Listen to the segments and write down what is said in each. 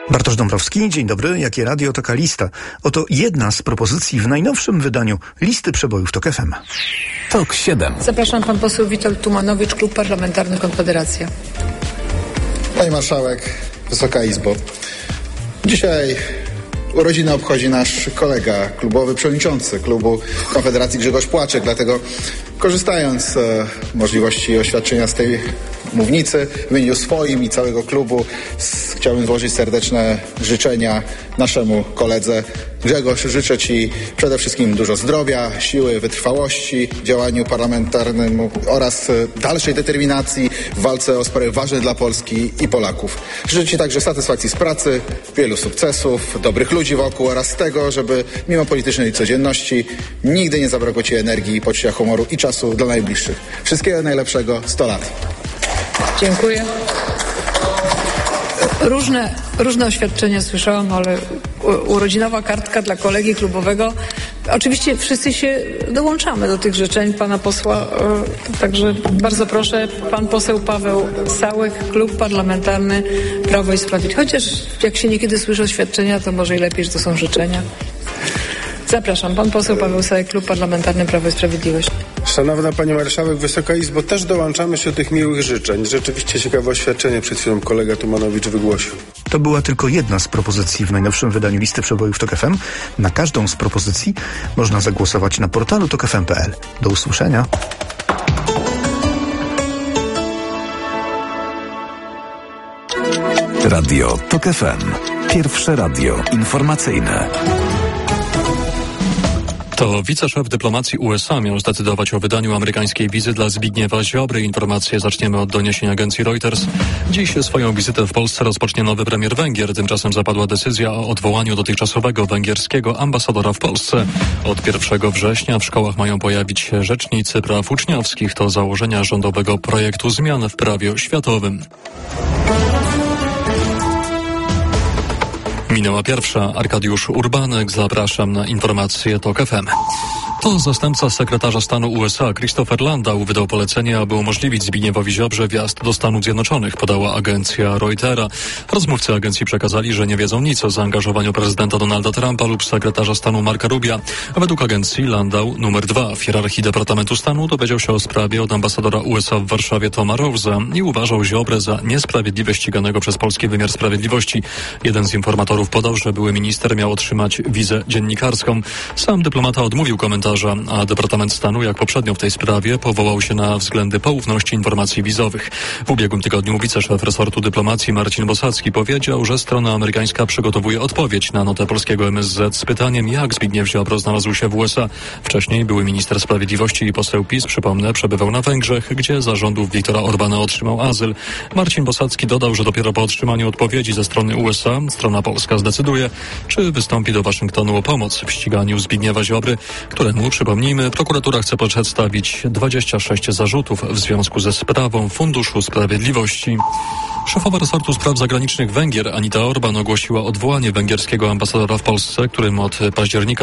Bartosz Dąbrowski, dzień dobry. Jakie radio, taka lista. Oto jedna z propozycji w najnowszym wydaniu listy przebojów TOK FM. TOK 7. Zapraszam, pan poseł Witold Tumanowicz, Klub Parlamentarny Konfederacja. Pani Marszałek, Wysoka Izbo. Dzisiaj urodziny obchodzi nasz kolega klubowy, przewodniczący klubu Konfederacji Grzegorz Płaczek, dlatego korzystając z możliwości oświadczenia z tej mównicy w imieniu swoim i całego klubu chciałbym złożyć serdeczne życzenia naszemu koledze. Grzegorz, życzę Ci przede wszystkim dużo zdrowia, siły, wytrwałości w działaniu parlamentarnym oraz dalszej determinacji w walce o sprawy ważne dla Polski i Polaków. Życzę Ci także satysfakcji z pracy, wielu sukcesów, dobrych ludzi wokół oraz tego, żeby mimo politycznej codzienności nigdy nie zabrakło Ci energii, poczucia humoru i czasu dla najbliższych. Wszystkiego najlepszego, 100 lat. Dziękuję. Różne oświadczenia słyszałam, ale urodzinowa kartka dla kolegi klubowego. Oczywiście wszyscy się dołączamy do tych życzeń pana posła, także bardzo proszę, pan poseł Paweł Sałek, Klub Parlamentarny Prawo i Sprawiedliwość. Chociaż jak się niekiedy słyszy oświadczenia, to może i lepiej, że to są życzenia. Zapraszam, pan poseł Paweł Sałek, Klub Parlamentarny Prawo i Sprawiedliwość. Szanowna Pani Marszałek, Wysoka Izbo, też dołączamy się do tych miłych życzeń. Rzeczywiście ciekawe oświadczenie przed chwilą kolega Tumanowicz wygłosił. To była tylko jedna z propozycji w najnowszym wydaniu listy przebojów TOK FM. Na każdą z propozycji można zagłosować na portalu tokfm.pl. Do usłyszenia. Radio TOK FM. Pierwsze radio informacyjne. To wiceszef dyplomacji USA miał zdecydować o wydaniu amerykańskiej wizy dla Zbigniewa Ziobry. Informacje zaczniemy od doniesień agencji Reuters. Dziś swoją wizytę w Polsce rozpocznie nowy premier Węgier. Tymczasem zapadła decyzja o odwołaniu dotychczasowego węgierskiego ambasadora w Polsce. Od 1 września w szkołach mają pojawić się rzecznicy praw uczniowskich. To założenia rządowego projektu zmian w prawie oświatowym. Minęła pierwsza. Arkadiusz Urbanek. Zapraszam na informacje TOK FM. To zastępca sekretarza stanu USA Christopher Landau wydał polecenie, aby umożliwić Zbigniewowi Ziobrze wjazd do Stanów Zjednoczonych, podała agencja Reutera. Rozmówcy agencji przekazali, że nie wiedzą nic o zaangażowaniu prezydenta Donalda Trumpa lub sekretarza stanu Marka Rubia. Według agencji Landau, numer 2 w hierarchii Departamentu Stanu, dowiedział się o sprawie od ambasadora USA w Warszawie Toma Rose'a i uważał Ziobrę za niesprawiedliwie ściganego przez polski wymiar sprawiedliwości. Jeden z informatorów podał, że były minister miał otrzymać wizę dziennikarską. Sam dyplomata odmówił komentarza, a Departament Stanu, jak poprzednio w tej sprawie, powołał się na względy poufności informacji wizowych. W ubiegłym tygodniu wiceszef resortu dyplomacji Marcin Bosacki powiedział, że strona amerykańska przygotowuje odpowiedź na notę polskiego MSZ z pytaniem, jak Zbigniew Ziobro znalazł się w USA. Wcześniej były minister sprawiedliwości i poseł PiS, przypomnę, przebywał na Węgrzech, gdzie za rządów Viktora Orbana otrzymał azyl. Marcin Bosacki dodał, że dopiero po otrzymaniu odpowiedzi ze strony USA strona polska zdecyduje, czy wystąpi do Waszyngtonu o pomoc w ściganiu Zbigniewa Ziobry, któremu, przypomnijmy, prokuratura chce przedstawić 26 zarzutów w związku ze sprawą Funduszu Sprawiedliwości. Szefowa resortu spraw zagranicznych Węgier Anita Orban ogłosiła odwołanie węgierskiego ambasadora w Polsce, którym od października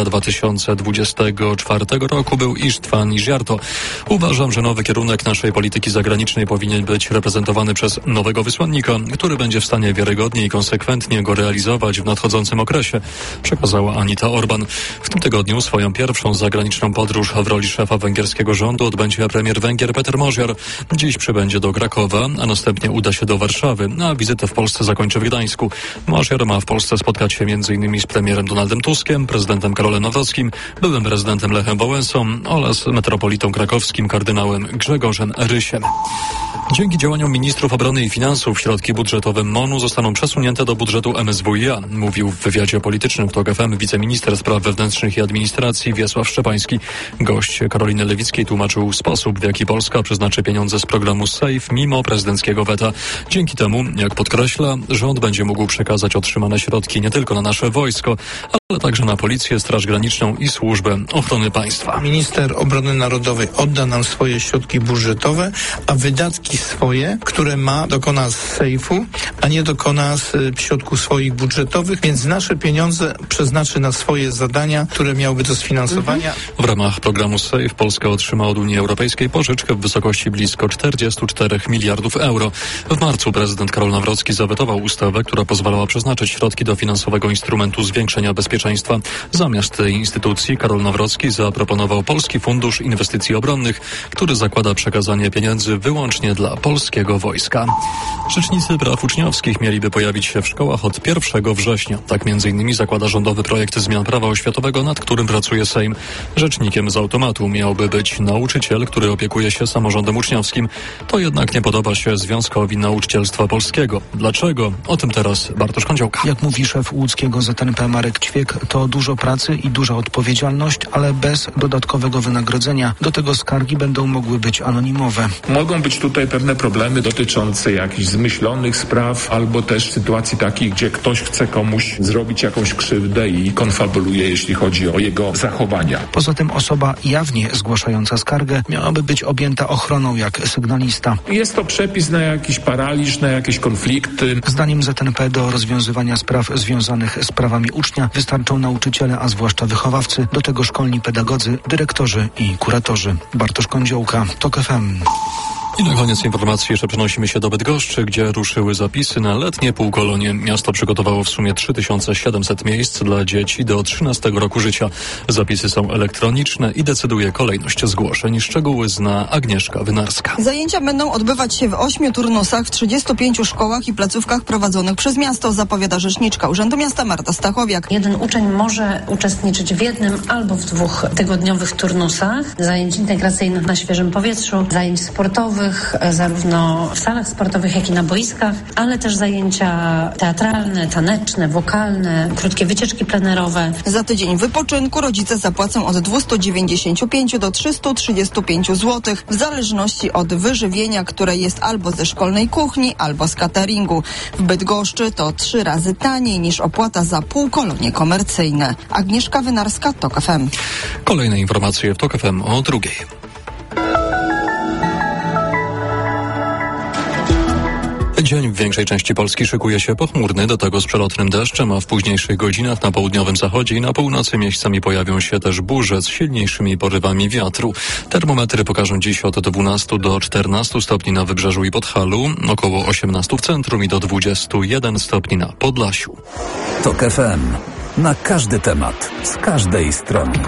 2024 roku był István Izsártó. Uważam, że nowy kierunek naszej polityki zagranicznej powinien być reprezentowany przez nowego wysłannika, który będzie w stanie wiarygodnie i konsekwentnie go realizować w nadchodzącym okresie, przekazała Anita Orban. W tym tygodniu swoją pierwszą zagraniczną podróż w roli szefa węgierskiego rządu odbędzie premier Węgier Peter Mosziar. Dziś przybędzie do Krakowa, a następnie uda się do Warszawy, a wizytę w Polsce zakończy w Gdańsku. Mosziar ma w Polsce spotkać się m.in. z premierem Donaldem Tuskiem, prezydentem Karolem Nawrockim, byłym prezydentem Lechem Wałęsą oraz metropolitą krakowskim kardynałem Grzegorzem Rysiem. Dzięki działaniom ministrów obrony i finansów środki budżetowe MON-u zostaną przesunięte do budżetu MSWiA, mówił w wywiadzie politycznym w TOK FM wiceminister spraw wewnętrznych i administracji Wiesław Szczepański. Gość Karoliny Lewickiej tłumaczył sposób, w jaki Polska przeznaczy pieniądze z programu SAFE mimo prezydenckiego weta. Dzięki temu, jak podkreśla, rząd będzie mógł przekazać otrzymane środki nie tylko na nasze wojsko, ale także na Policję, Straż Graniczną i Służbę Ochrony Państwa. Minister Obrony Narodowej odda nam swoje środki budżetowe, a wydatki swoje, które ma, dokona z sejfu, a nie dokona z środków swoich budżetowych, więc nasze pieniądze przeznaczy na swoje zadania, które miałyby do sfinansowania. W ramach programu SAFE Polska otrzyma od Unii Europejskiej pożyczkę w wysokości blisko 44 miliardów euro. W marcu prezydent Karol Nawrocki zawetował ustawę, która pozwalała przeznaczyć środki do finansowego instrumentu zwiększenia bezpieczeństwa. Zamiast tej instytucji Karol Nawrocki zaproponował Polski Fundusz Inwestycji Obronnych, który zakłada przekazanie pieniędzy wyłącznie dla polskiego wojska. Rzecznicy praw uczniowskich mieliby pojawić się w szkołach od 1 września. Tak m.in. zakłada rządowy projekt zmian prawa oświatowego, nad którym pracuje Sejm. Rzecznikiem z automatu miałby być nauczyciel, który opiekuje się samorządem uczniowskim. To jednak nie podoba się Związkowi Nauczycielstwa Polskiego. Dlaczego? O tym teraz Bartosz Kądziołka. Jak mówi szef łódzkiego ZNP Marek Ćwiek, to dużo pracy i duża odpowiedzialność, ale bez dodatkowego wynagrodzenia. Do tego skargi będą mogły być anonimowe. Mogą być tutaj pewne problemy dotyczące jakichś zmyślonych spraw, albo też sytuacji takich, gdzie ktoś chce komuś zrobić jakąś krzywdę i konfabuluje, jeśli chodzi o jego zachowania. Poza tym osoba jawnie zgłaszająca skargę miałaby być objęta ochroną jak sygnalista. Jest to przepis na jakiś paraliż, na jakieś konflikty. Zdaniem ZNP do rozwiązywania spraw związanych z prawami ucznia wystarczą nauczyciele, a zwłaszcza wychowawcy, do tego szkolni pedagodzy, dyrektorzy i kuratorzy. Bartosz Kądziołka, TOK FM. I na koniec informacji jeszcze przenosimy się do Bydgoszczy, gdzie ruszyły zapisy na letnie półkolonie. Miasto przygotowało w sumie 3700 miejsc dla dzieci do 13 roku życia. Zapisy są elektroniczne i decyduje kolejność zgłoszeń. Szczegóły zna Agnieszka Wynarska. Zajęcia będą odbywać się w 8 turnusach w 35 szkołach i placówkach prowadzonych przez miasto, zapowiada rzeczniczka Urzędu Miasta Marta Stachowiak. Jeden uczeń może uczestniczyć w jednym albo w 2 tygodniowych turnusach zajęć integracyjnych na świeżym powietrzu, zajęć sportowych, zarówno w salach sportowych, jak i na boiskach, ale też zajęcia teatralne, taneczne, wokalne, krótkie wycieczki plenerowe. Za tydzień wypoczynku rodzice zapłacą od 295 do 335 zł, w zależności od wyżywienia, które jest albo ze szkolnej kuchni, albo z cateringu. W Bydgoszczy to 3 razy taniej niż opłata za półkolonie komercyjne. Agnieszka Wynarska, TOK FM. Kolejne informacje w TOK FM o 2:00. Dzień w większej części Polski szykuje się pochmurny, do tego z przelotnym deszczem, a w późniejszych godzinach na południowym zachodzie i na północy miejscami pojawią się też burze z silniejszymi porywami wiatru. Termometry pokażą dziś od 12 do 14 stopni na Wybrzeżu i Podhalu, około 18 w centrum i do 21 stopni na Podlasiu. TOK FM. Na każdy temat, z każdej strony.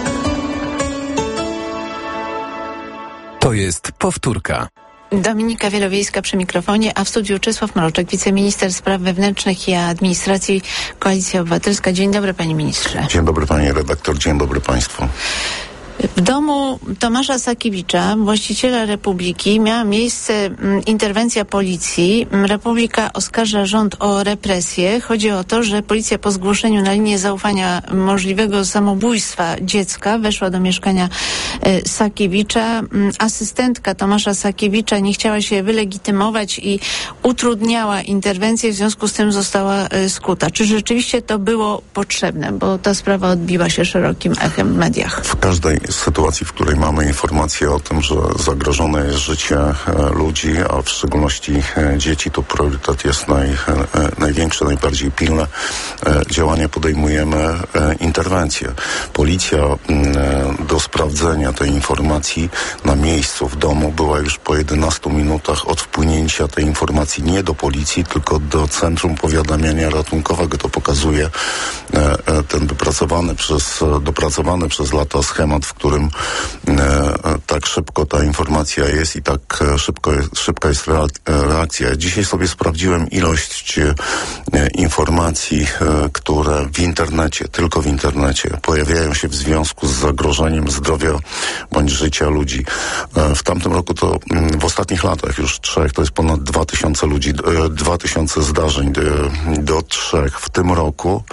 To jest powtórka. Dominika Wielowiejska przy mikrofonie, a w studiu Czesław Mroczek, wiceminister spraw wewnętrznych i administracji, Koalicja Obywatelska. Dzień dobry, panie ministrze. Dzień dobry, pani redaktor, dzień dobry państwu. W domu Tomasza Sakiewicza, właściciela Republiki, miała miejsce interwencja policji. Republika oskarża rząd o represję. Chodzi o to, że policja po zgłoszeniu na linię zaufania możliwego samobójstwa dziecka weszła do mieszkania Sakiewicza. Asystentka Tomasza Sakiewicza nie chciała się wylegitymować i utrudniała interwencję, w związku z tym została skuta. Czy rzeczywiście to było potrzebne? Bo ta sprawa odbiła się szerokim echem w mediach. W każdej sytuacji, w której mamy informację o tym, że zagrożone jest życie ludzi, a w szczególności dzieci, to priorytet jest największy, najbardziej pilne. Działania podejmujemy, interwencje. Policja do sprawdzenia tej informacji na miejscu w domu była już po 11 minutach od wpłynięcia tej informacji nie do policji, tylko do Centrum Powiadamiania Ratunkowego. To pokazuje ten dopracowany przez lata schemat, w którym tak szybko ta informacja jest i tak szybka jest reakcja. Dzisiaj sobie sprawdziłem ilość informacji, które w internecie, tylko w internecie pojawiają się w związku z zagrożeniem zdrowia bądź życia ludzi. W tamtym roku to w ostatnich latach już 3, to jest ponad 2000 ludzi, 2000 zdarzeń do 3. W tym roku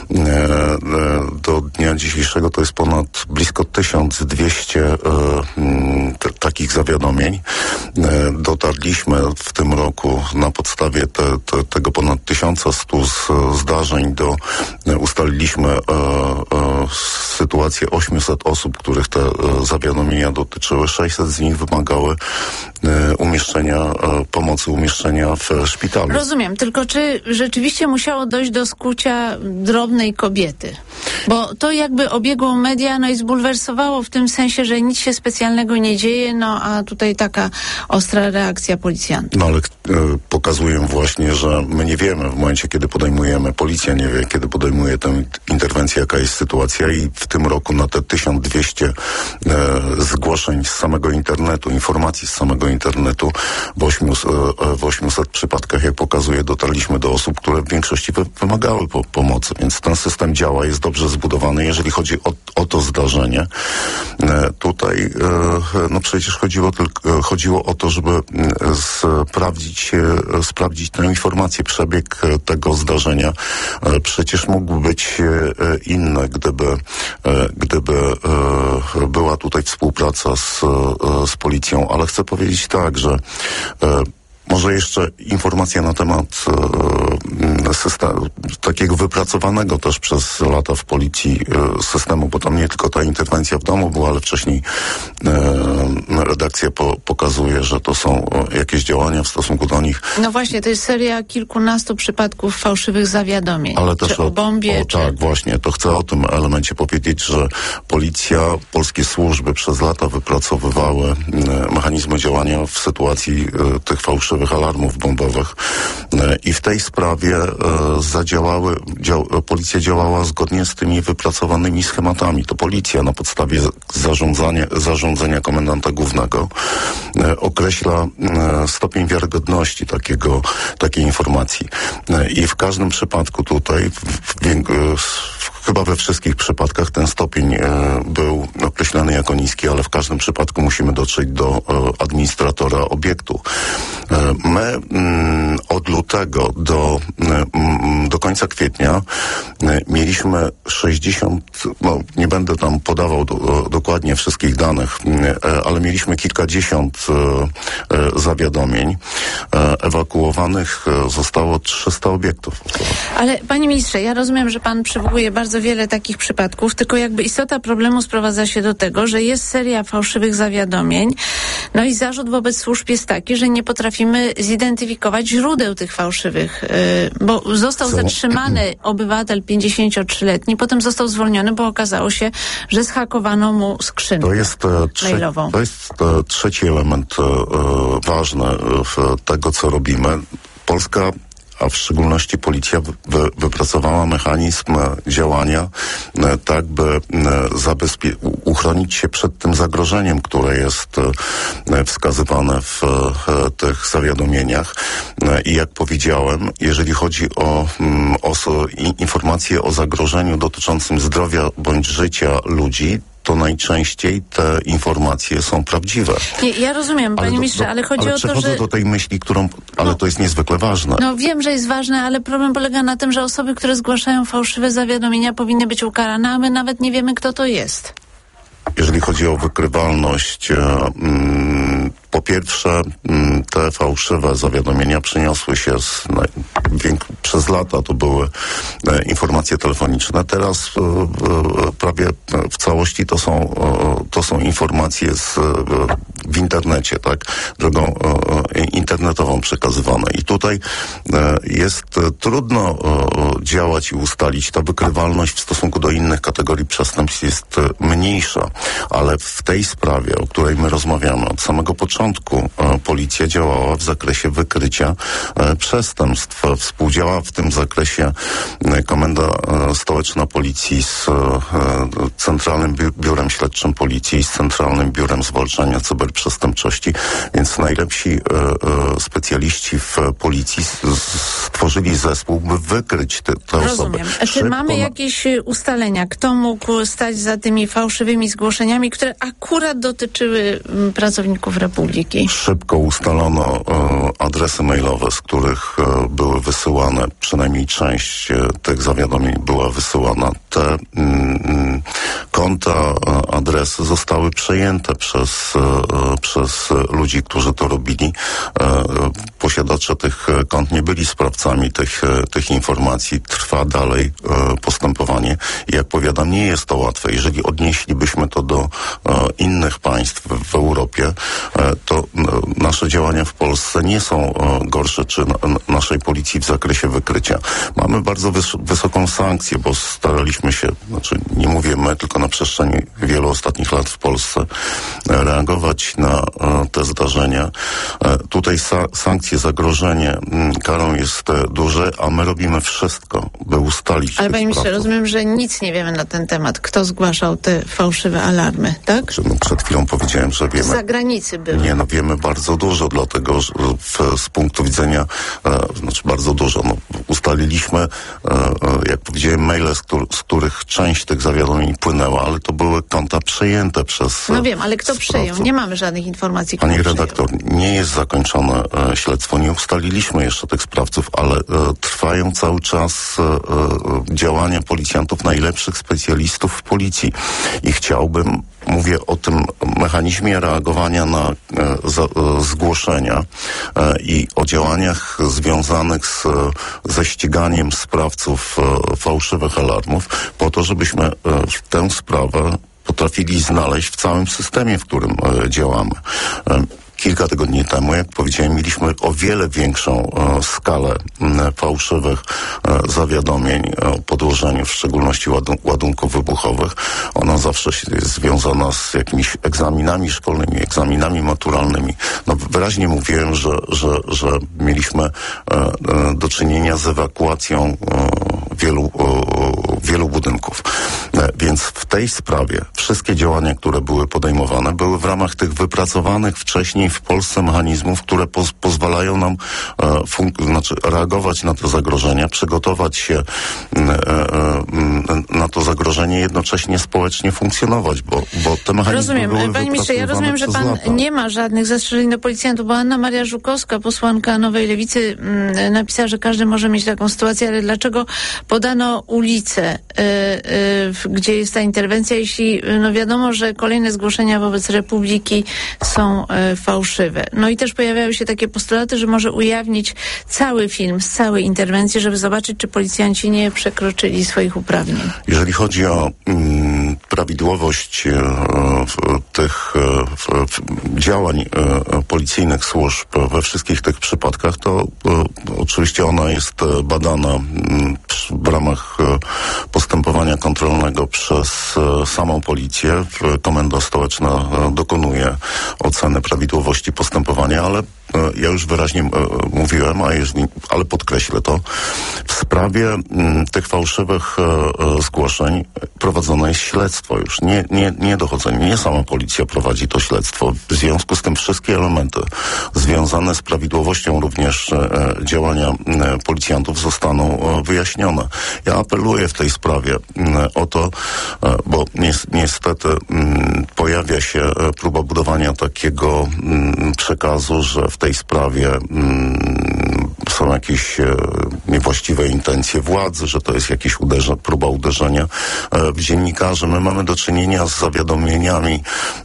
do dnia dzisiejszego to jest ponad blisko 1200 takich zawiadomień. Dotarliśmy w tym roku na podstawie tego ponad 1100 zdarzeń ustaliliśmy sytuację 800 osób, których te zawiadomienia dotyczyły. 600 z nich wymagały pomocy umieszczenia w szpitalu. Rozumiem, tylko czy rzeczywiście musiało dojść do skucia drobnej kobiety? Bo to jakby obiegło media, i zbulwersowało w tym sensie, że nic się specjalnego nie dzieje, a tutaj taka ostra reakcja policjantów. Ale pokazuję właśnie, że my nie wiemy w momencie, kiedy podejmujemy, policja nie wie, kiedy podejmuje tę interwencję, jaka jest sytuacja, i w tym roku na te 1200 zgłoszeń z samego internetu, informacji z samego internetu w 800 przypadkach, jak pokazuje, dotarliśmy do osób, które w większości wymagały pomocy, więc ten system działa, jest dobrze zbudowany. Jeżeli chodzi o to zdarzenie, tutaj przecież chodziło o to, żeby sprawdzić tę informację, przebieg tego zdarzenia. Przecież mógł być inny, gdyby była tutaj współpraca z policją, ale chcę powiedzieć tak, że może jeszcze informacja na temat takiego wypracowanego też przez lata w policji systemu, bo tam nie tylko ta interwencja w domu była, ale wcześniej redakcja pokazuje, że to są jakieś działania w stosunku do nich. No właśnie, to jest seria kilkunastu przypadków fałszywych zawiadomień. Ale też o bombie. Tak, właśnie, to chcę o tym elemencie powiedzieć, że policja, polskie służby przez lata wypracowywały mechanizmy działania w sytuacji tych fałszywych alarmów bombowych i w tej sprawie policja działała zgodnie z tymi wypracowanymi schematami. To policja na podstawie zarządzenia komendanta głównego określa stopień wiarygodności takiej informacji. I w każdym przypadku tutaj, chyba we wszystkich przypadkach ten stopień był określany jako niski, ale w każdym przypadku musimy dotrzeć do administratora obiektu. My od lutego do końca kwietnia mieliśmy 60, nie będę tam podawał dokładnie wszystkich danych, ale mieliśmy kilkadziesiąt zawiadomień. Ewakuowanych zostało 300 obiektów. Ale panie ministrze, ja rozumiem, że pan przywołuje bardzo wiele takich przypadków, tylko jakby istota problemu sprowadza się do tego, że jest seria fałszywych zawiadomień, i zarzut wobec służb jest taki, że nie potrafimy zidentyfikować źródeł tych fałszywych, bo został zatrzymany obywatel 53-letni, potem został zwolniony, bo okazało się, że zhakowano mu skrzynkę mailową. To jest trzeci element ważny tego, co robimy. Polska, a w szczególności policja wypracowała mechanizm działania tak, by uchronić się przed tym zagrożeniem, które jest wskazywane w tych zawiadomieniach. I jak powiedziałem, jeżeli chodzi o informacje o zagrożeniu dotyczącym zdrowia bądź życia ludzi, to najczęściej te informacje są prawdziwe. Ja rozumiem, panie ministrze, ale chodzi o to, że... przechodzę do tej myśli, ale to jest niezwykle ważne. Wiem, że jest ważne, ale problem polega na tym, że osoby, które zgłaszają fałszywe zawiadomienia, powinny być ukarane, a my nawet nie wiemy, kto to jest. Jeżeli chodzi o wykrywalność, po pierwsze, te fałszywe zawiadomienia przeniosły się przez lata, to były informacje telefoniczne. Teraz prawie w całości to są informacje w internecie, tak, drogą internetową przekazywane. I tutaj jest trudno działać i ustalić. Ta wykrywalność w stosunku do innych kategorii przestępstw jest mniejsza, ale w tej sprawie, o której my rozmawiamy, od samego początku policja działała w zakresie wykrycia przestępstw. Współdziała w tym zakresie Komenda Stołeczna Policji z Centralnym Biurem Śledczym Policji, z Centralnym Biurem Zwalczania Cyberprzestępczości, więc najlepsi specjaliści w policji stworzyli zespół, by wykryć Rozumiem. osoby. Czy mamy jakieś ustalenia, kto mógł stać za tymi fałszywymi zgłoszeniami, które akurat dotyczyły pracowników Republiki? Szybko ustalono adresy mailowe, z których były wysyłane, przynajmniej część tych zawiadomień była wysyłana. Te konta, adresy zostały przejęte przez ludzi, którzy to robili. Posiadacze tych kont nie byli sprawcami tych informacji. Trwa dalej postępowanie. I jak powiadam, nie jest to łatwe. Jeżeli odnieślibyśmy to do innych państw w Europie, to nasze działania w Polsce nie są gorsze, czy naszej policji w zakresie wykrycia. Mamy bardzo wysoką sankcję, bo staraliśmy się, nie mówię my, tylko na przestrzeni wielu ostatnich lat w Polsce, reagować na te zdarzenia. Tutaj sankcje, zagrożenie karą jest duże, a my robimy wszystko, by ustalić. Ale panie ministrze, rozumiem, że nic nie wiemy na ten temat. Kto zgłaszał te fałszywe alarmy, tak? Przed chwilą powiedziałem, że wiemy. Z zagranicy były. Nie, wiemy bardzo dużo, dlatego że z punktu widzenia, bardzo dużo. Ustaliliśmy, jak powiedziałem, maile, z których część tych zawiadomień płynęła, ale to były konta przejęte przez wiem, ale kto przejął? Nie mamy żadnych informacji. Pani redaktor, nie jest zakończone śledztwo. Nie ustaliliśmy jeszcze tych sprawców, ale trwają cały czas działania policjantów, najlepszych specjalistów w policji. I chciałbym, mówię o tym mechanizmie reagowania na zgłoszenia i o działaniach związanych ze ściganiem sprawców fałszywych alarmów, po to, żebyśmy tę sprawę potrafili znaleźć w całym systemie, w którym działamy. Kilka tygodni temu, jak powiedziałem, mieliśmy o wiele większą skalę fałszywych zawiadomień o podłożeniu, w szczególności ładunków wybuchowych. Ona zawsze jest związana z jakimiś egzaminami szkolnymi, egzaminami maturalnymi. Wyraźnie mówiłem, że mieliśmy do czynienia z ewakuacją wielu budynków. Więc w tej sprawie wszystkie działania, które były podejmowane, były w ramach tych wypracowanych wcześniej w Polsce mechanizmów, które pozwalają nam reagować na te zagrożenia, przygotować się na to zagrożenie, jednocześnie społecznie funkcjonować, bo te mechanizmy były wypracowane. Panie ministrze, ja rozumiem, że pan nie ma żadnych zastrzeżeń do policjantów, bo Anna Maria Żukowska, posłanka Nowej Lewicy, napisała, że każdy może mieć taką sytuację, ale dlaczego podano ulicę, gdzie jest ta interwencja, jeśli wiadomo, że kolejne zgłoszenia wobec Republiki są fałszywe. I też pojawiały się takie postulaty, że może ujawnić cały film z całej interwencji, żeby zobaczyć, czy policjanci nie przekroczyli swoich uprawnień. Jeżeli chodzi o prawidłowość tych działań policyjnych służb we wszystkich tych przypadkach, to oczywiście ona jest badana w ramach postępowania kontrolnego przez samą policję. Komenda Stołeczna dokonuje oceny prawidłowości postępowania, ale ja już wyraźnie mówiłem, ale podkreślę to, w sprawie tych fałszywych zgłoszeń prowadzone jest śledztwo już, nie dochodzenie, nie sama policja prowadzi to śledztwo. W związku z tym wszystkie elementy związane z prawidłowością również działania policjantów zostaną wyjaśnione. Ja apeluję w tej sprawie o to, bo niestety pojawia się próba budowania takiego przekazu, że w tej sprawie są jakieś niewłaściwe intencje władzy, że to jest jakieś próba uderzenia w dziennikarzy. My mamy do czynienia z zawiadomieniami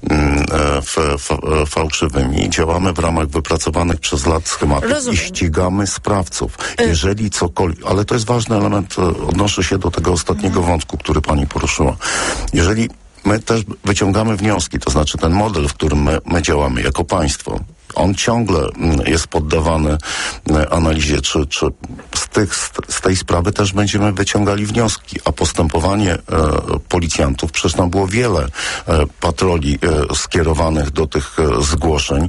fałszywymi. Działamy w ramach wypracowanych przez lat schematów i ścigamy sprawców. Jeżeli cokolwiek, ale to jest ważny element, odnoszę się do tego ostatniego wątku, który pani poruszyła. Jeżeli my też wyciągamy wnioski, to znaczy ten model, w którym my działamy jako państwo, on ciągle jest poddawany analizie, czy z tej sprawy też będziemy wyciągali wnioski, a postępowanie policjantów, przecież tam było wiele patroli skierowanych do tych zgłoszeń,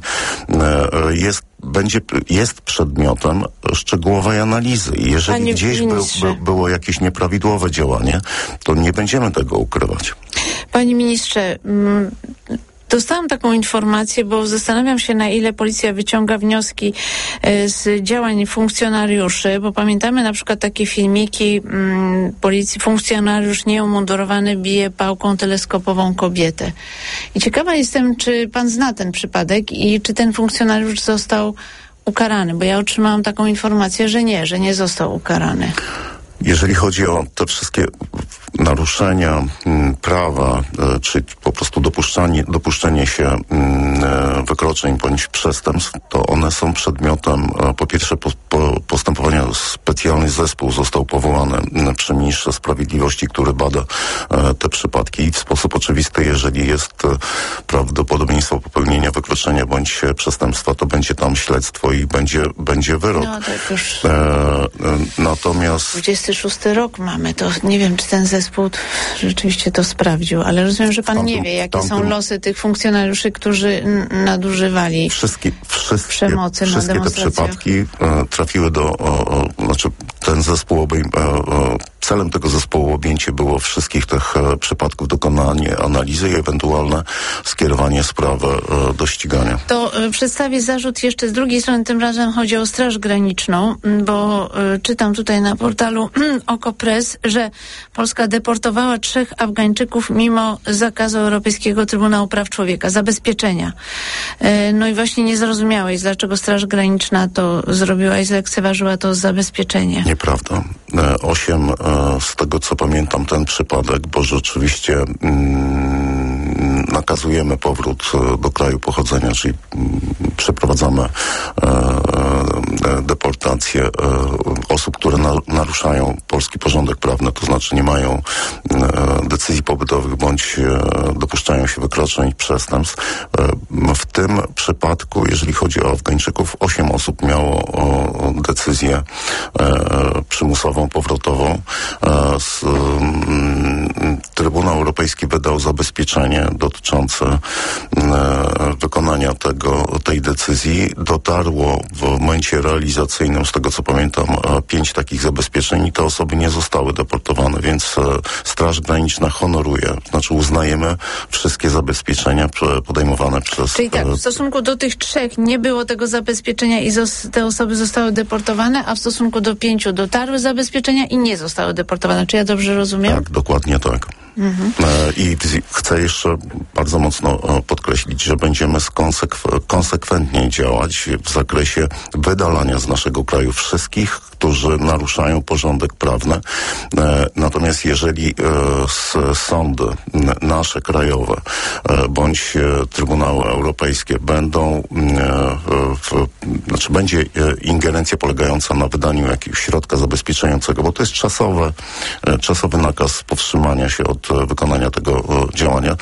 jest przedmiotem szczegółowej analizy. I jeżeli gdzieś było jakieś nieprawidłowe działanie, to nie będziemy tego ukrywać. Panie ministrze, Dostałam taką informację, bo zastanawiam się, na ile policja wyciąga wnioski z działań funkcjonariuszy, bo pamiętamy na przykład takie filmiki policji, funkcjonariusz nieumundurowany bije pałką teleskopową kobietę. I ciekawa jestem, czy pan zna ten przypadek i czy ten funkcjonariusz został ukarany, bo ja otrzymałam taką informację, że nie został ukarany. Jeżeli chodzi o te wszystkie naruszenia prawa, czy po prostu dopuszczenie się wykroczeń bądź przestępstw, to one są przedmiotem, po pierwsze, postępowania. Specjalny zespół został powołany przy ministrze sprawiedliwości, który bada te przypadki i w sposób oczywisty, jeżeli jest prawdopodobieństwo popełnienia wykroczenia bądź przestępstwa, to będzie tam śledztwo i będzie wyrok. No tak już. Natomiast 26 rok mamy, to nie wiem, czy ten zespół rzeczywiście to sprawdził, ale rozumiem, że pan nie wie, jakie są losy tych funkcjonariuszy, którzy nadużywali przemocy na demonstracjach. Wszystkie te przypadki trafiły ten zespół celem tego zespołu objęcie było wszystkich tych przypadków, dokonanie analizy i ewentualne skierowanie sprawy do ścigania. To przedstawię zarzut jeszcze z drugiej strony, tym razem chodzi o Straż Graniczną, bo czytam tutaj na portalu Okopres, że Polska deportowała 3 Afgańczyków mimo zakazu Europejskiego Trybunału Praw Człowieka, zabezpieczenia. No i właśnie nie zrozumiałeś, dlaczego Straż Graniczna to zrobiła i zlekceważyła to zabezpieczenie. Nieprawda. 8 z tego, co pamiętam, ten przypadek, bo rzeczywiście nakazujemy powrót do kraju pochodzenia, czyli przeprowadzamy deportację osób, które naruszają polski porządek prawny, to znaczy nie mają decyzji pobytowych bądź dopuszczają się wykroczeń, przestępstw. W tym przypadku, jeżeli chodzi o Afgańczyków, 8 osób miało decyzję przymusową, powrotową. Trybunał Europejski wydał zabezpieczenie dotyczące wykonania tej decyzji. Dotarło w momencie realizacyjnym, z tego co pamiętam, 5 takich zabezpieczeń i te osoby nie zostały deportowane, więc Straż Graniczna honoruje, znaczy uznajemy wszystkie zabezpieczenia podejmowane przez... Czyli tak, w stosunku do tych 3 nie było tego zabezpieczenia i te osoby zostały deportowane, a w stosunku do 5 dotarły zabezpieczenia i nie zostały deportowane. Czy ja dobrze rozumiem? Tak, dokładnie tak. I chcę jeszcze bardzo mocno podkreślić, że będziemy konsekwentnie działać w zakresie wydalania z naszego kraju wszystkich, którzy naruszają porządek prawny. Natomiast jeżeli sądy nasze krajowe bądź Trybunały Europejskie będzie ingerencja polegająca na wydaniu jakiegoś środka zabezpieczającego, bo to jest czasowy nakaz powstrzymania się od wykonania tego działania.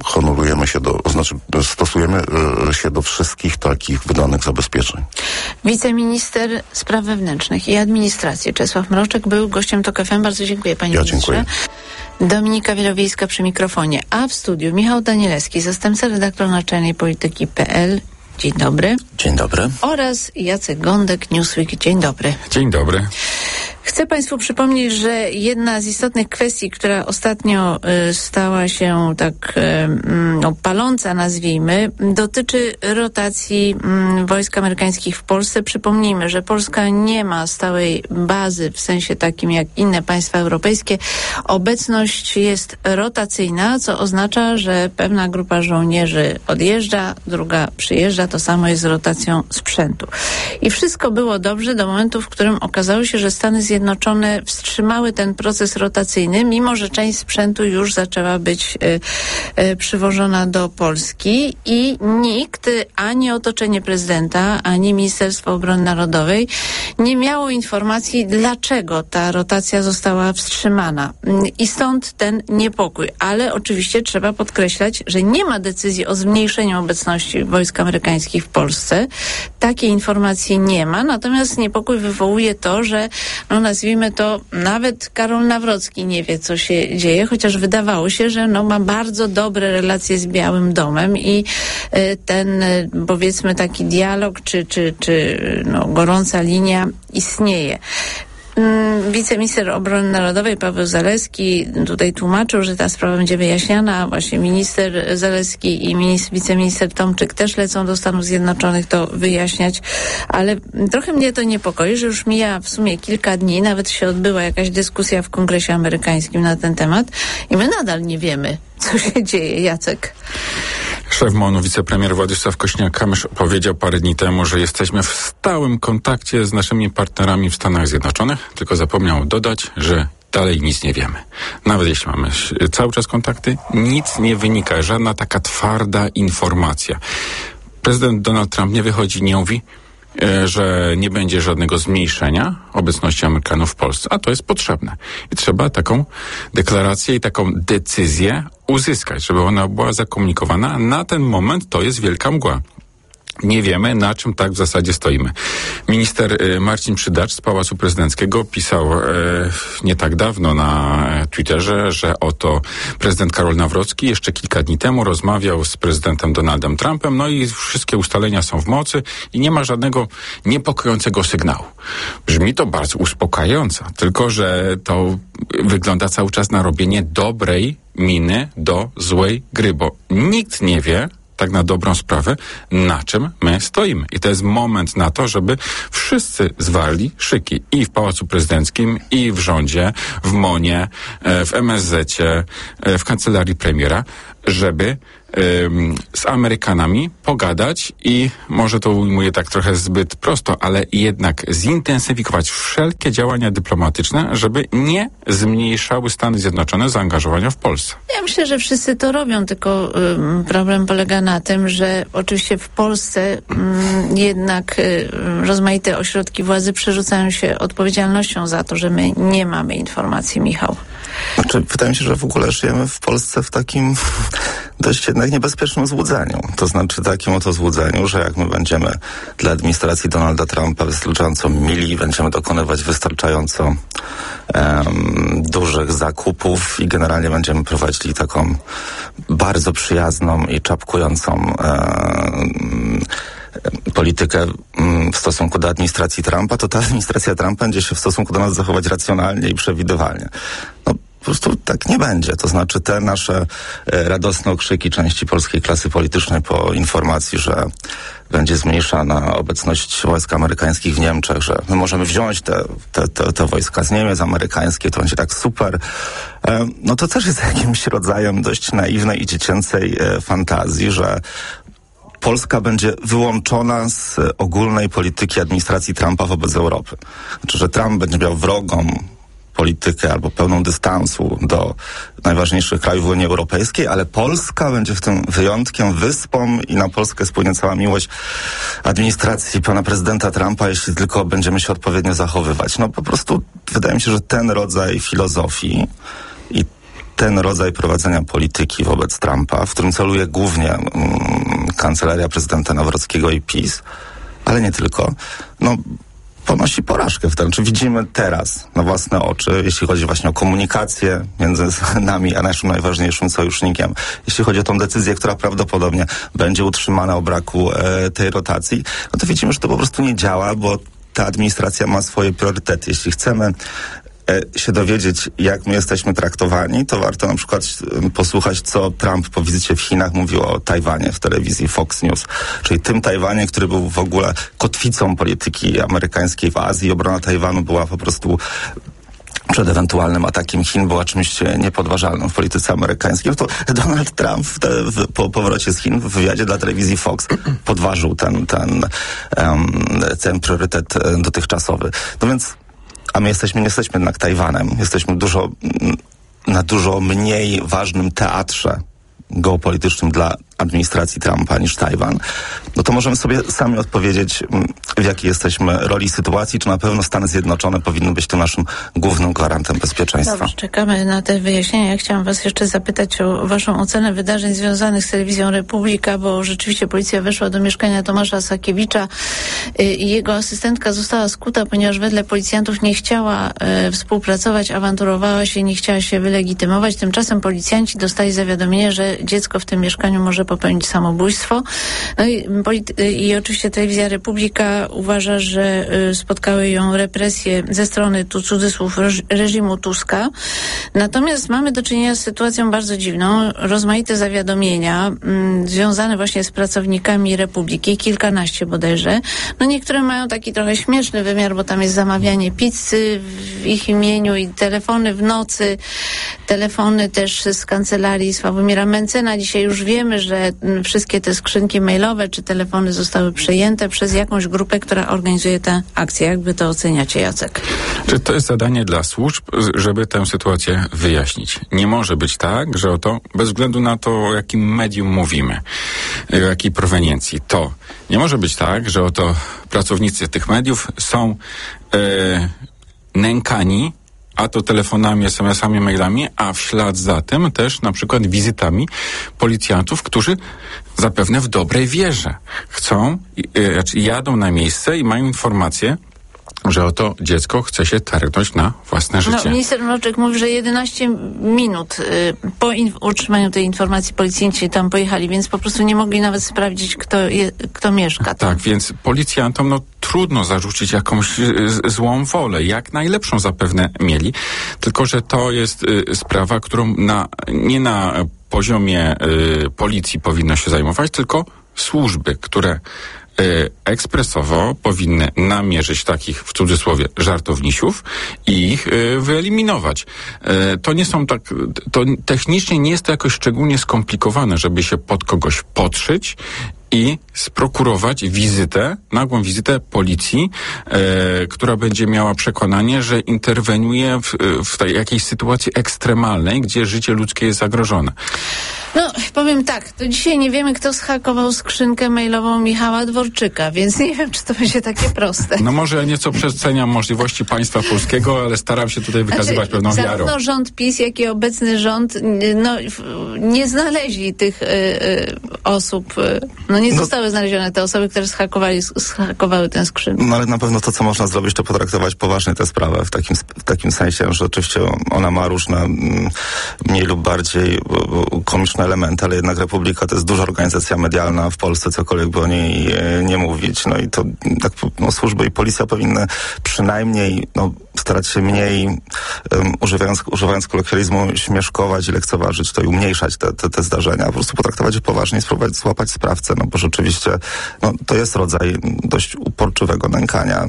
Stosujemy się do wszystkich takich wydanych zabezpieczeń. Wiceminister Spraw Wewnętrznych i Administracji Czesław Mroczek był gościem TOK FM. Bardzo dziękuję, panie ministrze. Dziękuję. Dominika Wielowiejska przy mikrofonie, a w studiu Michał Danielewski, zastępca redaktora naczelnej Polityki.pl. Dzień dobry. Dzień dobry. Oraz Jacek Gądek, Newsweek. Dzień dobry. Dzień dobry. Chcę państwu przypomnieć, że jedna z istotnych kwestii, która ostatnio stała się tak paląca, nazwijmy, dotyczy rotacji wojsk amerykańskich w Polsce. Przypomnijmy, że Polska nie ma stałej bazy w sensie takim jak inne państwa europejskie. Obecność jest rotacyjna, co oznacza, że pewna grupa żołnierzy odjeżdża, druga przyjeżdża. To samo jest z rotacją sprzętu. I wszystko było dobrze do momentu, w którym okazało się, że Stany Zjednoczone wstrzymały ten proces rotacyjny, mimo że część sprzętu już zaczęła być przywożona do Polski i nikt, ani otoczenie prezydenta, ani Ministerstwo Obrony Narodowej nie miało informacji, dlaczego ta rotacja została wstrzymana. I stąd ten niepokój. Ale oczywiście trzeba podkreślać, że nie ma decyzji o zmniejszeniu obecności wojsk amerykańskich w Polsce. Takiej informacji nie ma, natomiast niepokój wywołuje to, że nazwijmy to, nawet Karol Nawrocki nie wie, co się dzieje, chociaż wydawało się, że ma bardzo dobre relacje z Białym Domem i ten, powiedzmy, taki dialog czy gorąca linia istnieje. Wiceminister Obrony Narodowej Paweł Zalewski tutaj tłumaczył, że ta sprawa będzie wyjaśniana. Właśnie minister Zalewski i wiceminister Tomczyk też lecą do Stanów Zjednoczonych to wyjaśniać, ale trochę mnie to niepokoi, że już mija w sumie kilka dni, nawet się odbyła jakaś dyskusja w Kongresie Amerykańskim na ten temat i my nadal nie wiemy, co się dzieje. Jacek. Szef MON-u, wicepremier Władysław Kosiniak-Kamysz powiedział parę dni temu, że jesteśmy w stałym kontakcie z naszymi partnerami w Stanach Zjednoczonych, tylko zapomniał dodać, że dalej nic nie wiemy. Nawet jeśli mamy cały czas kontakty, nic nie wynika, żadna taka twarda informacja. Prezydent Donald Trump nie wychodzi, nie mówi, że nie będzie żadnego zmniejszenia obecności Amerykanów w Polsce, a to jest potrzebne. I trzeba taką deklarację i taką decyzję uzyskać, żeby ona była zakomunikowana. Na ten moment to jest wielka mgła. Nie wiemy, na czym tak w zasadzie stoimy. Minister Marcin Przydacz z Pałacu Prezydenckiego pisał nie tak dawno na Twitterze, że oto prezydent Karol Nawrocki jeszcze kilka dni temu rozmawiał z prezydentem Donaldem Trumpem, no i wszystkie ustalenia są w mocy i nie ma żadnego niepokojącego sygnału. Brzmi to bardzo uspokajająco, tylko że to wygląda cały czas na robienie dobrej miny do złej gry, bo nikt nie wie, tak na dobrą sprawę, na czym my stoimy. I to jest moment na to, żeby wszyscy zwarli szyki. I w Pałacu Prezydenckim, i w rządzie, w MON-ie, w MSZ-cie, w kancelarii premiera, żeby z Amerykanami pogadać i może to ujmuję tak trochę zbyt prosto, ale jednak zintensyfikować wszelkie działania dyplomatyczne, żeby nie zmniejszały Stany Zjednoczone zaangażowania w Polsce. Ja myślę, że wszyscy to robią, tylko problem polega na tym, że oczywiście w Polsce jednak rozmaite ośrodki władzy przerzucają się odpowiedzialnością za to, że my nie mamy informacji, Michał. Znaczy, wydaje mi się, że w ogóle żyjemy w Polsce w takim dość jednak niebezpiecznym złudzeniu. To znaczy takim oto złudzeniu, że jak my będziemy dla administracji Donalda Trumpa wystarczająco mili, będziemy dokonywać wystarczająco dużych zakupów i generalnie będziemy prowadzili taką bardzo przyjazną i czapkującą politykę w stosunku do administracji Trumpa, to ta administracja Trumpa będzie się w stosunku do nas zachować racjonalnie i przewidywalnie. No, po prostu tak nie będzie. To znaczy te nasze radosne okrzyki części polskiej klasy politycznej po informacji, że będzie zmniejszana obecność wojsk amerykańskich w Niemczech, że my możemy wziąć te wojska z Niemiec amerykańskie, to będzie tak super. No to też jest jakimś rodzajem dość naiwnej i dziecięcej fantazji, że Polska będzie wyłączona z ogólnej polityki administracji Trumpa wobec Europy. Znaczy, że Trump będzie miał wrogą politykę albo pełną dystansu do najważniejszych krajów Unii Europejskiej, ale Polska będzie w tym wyjątkiem, wyspą i na Polskę spłynie cała miłość administracji pana prezydenta Trumpa, jeśli tylko będziemy się odpowiednio zachowywać. No po prostu wydaje mi się, że ten rodzaj filozofii i ten rodzaj prowadzenia polityki wobec Trumpa, w którym celuje głównie kancelaria prezydenta Nawrockiego i PiS, ale nie tylko, no ponosi porażkę w tym. Czy widzimy teraz na własne oczy, jeśli chodzi właśnie o komunikację między nami a naszym najważniejszym sojusznikiem, jeśli chodzi o tą decyzję, która prawdopodobnie będzie utrzymana o braku tej rotacji, no to widzimy, że to po prostu nie działa, bo ta administracja ma swoje priorytety. Jeśli chcemy się dowiedzieć, jak my jesteśmy traktowani, to warto na przykład posłuchać, co Trump po wizycie w Chinach mówił o Tajwanie w telewizji Fox News, czyli tym Tajwanie, który był w ogóle kotwicą polityki amerykańskiej w Azji. Obrona Tajwanu była po prostu przed ewentualnym atakiem Chin, była czymś niepodważalnym w polityce amerykańskiej. No to Donald Trump po powrocie z Chin w wywiadzie dla telewizji Fox podważył ten priorytet dotychczasowy. No więc a my nie jesteśmy jednak Tajwanem. Jesteśmy na dużo mniej ważnym teatrze geopolitycznym dla administracji Trumpa niż Tajwan, no to możemy sobie sami odpowiedzieć, w jakiej jesteśmy roli sytuacji, czy na pewno Stany Zjednoczone powinny być tym naszym głównym gwarantem bezpieczeństwa. Dobrze, czekamy na te wyjaśnienia. Ja chciałam was jeszcze zapytać o waszą ocenę wydarzeń związanych z telewizją Republika, bo rzeczywiście policja weszła do mieszkania Tomasza Sakiewicza i jego asystentka została skuta, ponieważ wedle policjantów nie chciała współpracować, awanturowała się, nie chciała się wylegitymować. Tymczasem policjanci dostali zawiadomienie, że dziecko w tym mieszkaniu może popełnić samobójstwo. No i oczywiście Telewizja Republika uważa, że spotkały ją represje ze strony, tu cudzysłów, reżimu Tuska. Natomiast mamy do czynienia z sytuacją bardzo dziwną. Rozmaite zawiadomienia związane właśnie z pracownikami Republiki, kilkanaście bodajże. No niektóre mają taki trochę śmieszny wymiar, bo tam jest zamawianie pizzy w ich imieniu i telefony w nocy, telefony też z kancelarii Sławomira Mencena. Dzisiaj już wiemy, że wszystkie te skrzynki mailowe czy telefony zostały przejęte przez jakąś grupę, która organizuje tę akcję. Jakby to oceniacie, Jacek? Czy to jest zadanie dla służb, żeby tę sytuację wyjaśnić? Nie może być tak, że oto, bez względu na to, o jakim medium mówimy, o jakiej proweniencji, to nie może być tak, że oto pracownicy tych mediów są nękani, a to telefonami, SMS-ami, mailami, a w ślad za tym też na przykład wizytami policjantów, którzy zapewne w dobrej wierze chcą, jadą na miejsce i mają informację, że oto dziecko chce się targnąć na własne życie. No, minister Mroczek mówi, że 11 minut po utrzymaniu tej informacji policjanci tam pojechali, więc po prostu nie mogli nawet sprawdzić, kto mieszka tam. Tak, więc policjantom trudno zarzucić jakąś złą wolę. Jak najlepszą zapewne mieli. Tylko że to jest sprawa, którą nie na poziomie policji powinno się zajmować, tylko służby, które ekspresowo powinny namierzyć takich, w cudzysłowie, żartownisiów i ich wyeliminować. To nie są tak, to technicznie nie jest to jakoś szczególnie skomplikowane, żeby się pod kogoś podszyć i sprokurować nagłą wizytę policji, która będzie miała przekonanie, że interweniuje w tej jakiejś sytuacji ekstremalnej, gdzie życie ludzkie jest zagrożone. No, powiem tak, to dzisiaj nie wiemy, kto zhakował skrzynkę mailową Michała Dworczyka, więc nie wiem, czy to będzie takie proste. No może ja nieco przeceniam możliwości państwa polskiego, ale staram się tutaj wykazywać pewną wiarą. Zarówno rząd PiS, jak i obecny rząd nie znaleźli tych osób, nie zostały znalezione te osoby, które zhakowały tę skrzynkę. No ale na pewno to, co można zrobić, to potraktować poważnie tę sprawę, w takim sensie, że oczywiście ona ma różne mniej lub bardziej komiczne elementy, ale jednak Republika to jest duża organizacja medialna w Polsce, cokolwiek by o niej nie mówić. No i to tak, służby i policja powinny przynajmniej starać się mniej, używając kolokwializmu, śmieszkować i lekceważyć to i umniejszać te zdarzenia. Po prostu potraktować je poważnie i spróbować złapać sprawcę, bo rzeczywiście to jest rodzaj dość uporczywego nękania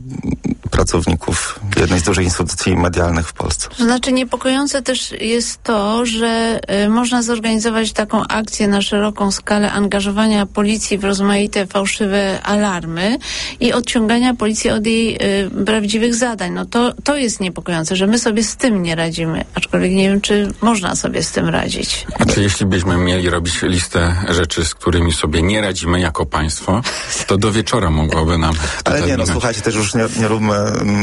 pracowników jednej z dużych instytucji medialnych w Polsce. To znaczy niepokojące też jest to, że można zorganizować taką akcję na szeroką skalę angażowania policji w rozmaite fałszywe alarmy i odciągania policji od jej prawdziwych zadań. To jest niepokojące, że my sobie z tym nie radzimy, aczkolwiek nie wiem, czy można sobie z tym radzić. Czy jeśli byśmy mieli robić listę rzeczy, z którymi sobie nie radzimy jako państwo, to do wieczora mogłoby nam... Ale nie, słuchajcie, też już nie róbmy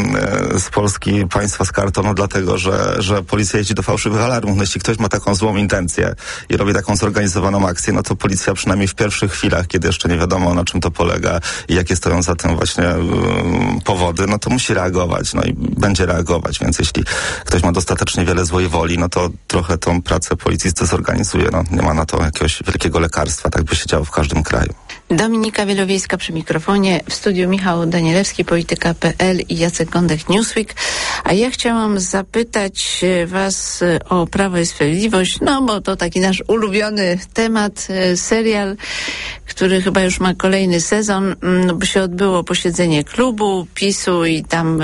z Polski państwa z kartonu, dlatego, że policja jeździ do fałszywych alarmów. Jeśli ktoś ma taką złą intencję i robi taką zorganizowaną akcję, to policja przynajmniej w pierwszych chwilach, kiedy jeszcze nie wiadomo, na czym to polega i jakie stoją za tym właśnie powody, to musi reagować, i będzie reagować, więc jeśli ktoś ma dostatecznie wiele złej woli, to trochę tą pracę policji zdezorganizuje. Nie ma na to jakiegoś wielkiego lekarstwa, tak by się działo w każdym kraju. Dominika Wielowiejska przy mikrofonie, w studiu Michał Danielewski, Polityka.pl i Jacek Gądek, Newsweek. A ja chciałam zapytać was o Prawo i Sprawiedliwość, bo to taki nasz ulubiony temat, serial, który chyba już ma kolejny sezon, bo się odbyło posiedzenie klubu PiS-u i tam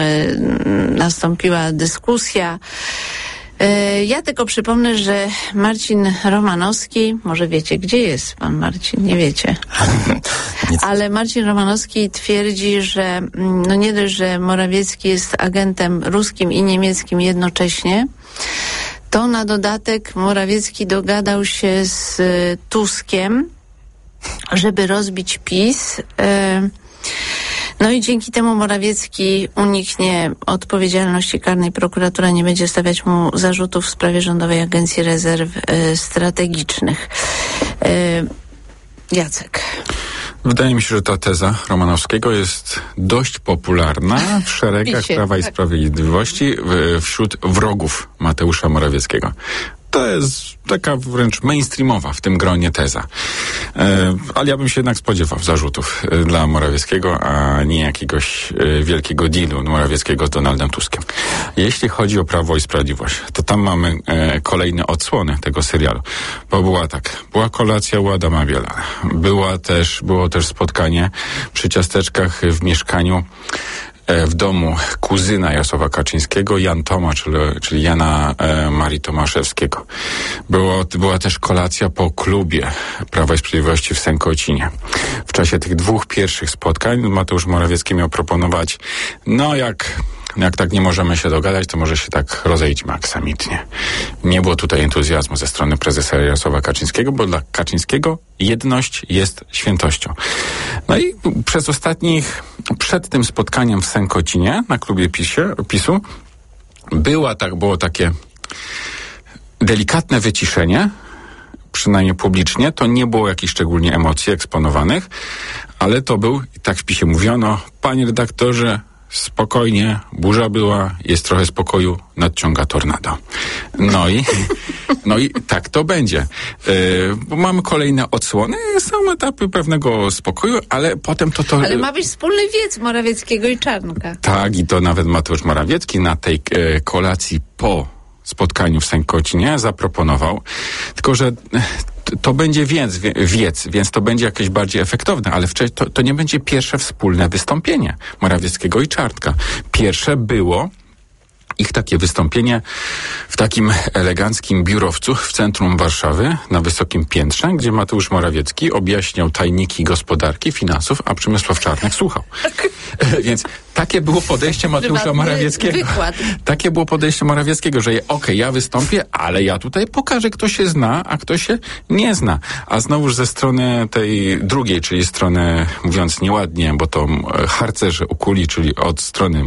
nastąpiła dyskusja. Ja tylko przypomnę, że Marcin Romanowski, może wiecie, gdzie jest pan Marcin? Nie wiecie. Ale Marcin Romanowski twierdzi, że nie dość, że Morawiecki jest agentem ruskim i niemieckim jednocześnie, to na dodatek Morawiecki dogadał się z Tuskiem, żeby rozbić PiS. I dzięki temu Morawiecki uniknie odpowiedzialności karnej. Prokuratura nie będzie stawiać mu zarzutów w sprawie Rządowej Agencji Rezerw Strategicznych. Jacek. Wydaje mi się, że ta teza Romanowskiego jest dość popularna w szeregach Prawa i Sprawiedliwości wśród wrogów Mateusza Morawieckiego. To jest taka wręcz mainstreamowa w tym gronie teza. Ale ja bym się jednak spodziewał zarzutów dla Morawieckiego, a nie jakiegoś wielkiego dealu Morawieckiego z Donaldem Tuskiem. Jeśli chodzi o Prawo i Sprawiedliwość, to tam mamy kolejne odsłony tego serialu. Bo była kolacja u Adama Bielana. Było też spotkanie przy ciasteczkach w mieszkaniu w domu kuzyna Jarosława Kaczyńskiego, Jan Toma, czyli Jana Marii Tomaszewskiego. Była też kolacja po klubie Prawa i Sprawiedliwości w Sękocinie. W czasie tych 2 pierwszych spotkań Mateusz Morawiecki miał proponować, jak tak nie możemy się dogadać, to może się tak rozejdźmy aksamitnie. Nie było tutaj entuzjazmu ze strony prezesa Jarosława Kaczyńskiego, bo dla Kaczyńskiego jedność jest świętością. No i przed tym spotkaniem w Sękocinie na klubie PiS-u było takie delikatne wyciszenie, przynajmniej publicznie. To nie było jakichś szczególnie emocji eksponowanych, ale to był, tak w PiS-ie mówiono, panie redaktorze, spokojnie, burza była, jest trochę spokoju, nadciąga tornado. No i tak to będzie. Bo mamy kolejne odsłony, są etapy pewnego spokoju, ale potem to... Ale ma być wspólny wiec Morawieckiego i Czarnka. Tak, i to nawet Mateusz Morawiecki na tej kolacji po spotkaniu w Sękocinie zaproponował, tylko że to będzie wiec, więc to będzie jakieś bardziej efektowne, ale to nie będzie pierwsze wspólne wystąpienie Morawieckiego i Czarnka. Pierwsze było ich takie wystąpienie w takim eleganckim biurowcu w centrum Warszawy, na wysokim piętrze, gdzie Mateusz Morawiecki objaśniał tajniki gospodarki, finansów, a Przemysław Czarnek słuchał. Więc takie było podejście Mateusza Morawieckiego. Takie było podejście Morawieckiego, że ja wystąpię, ale ja tutaj pokażę, kto się zna, a kto się nie zna. A znowuż ze strony tej drugiej, czyli strony, mówiąc nieładnie, bo to harcerze ukuli, czyli od strony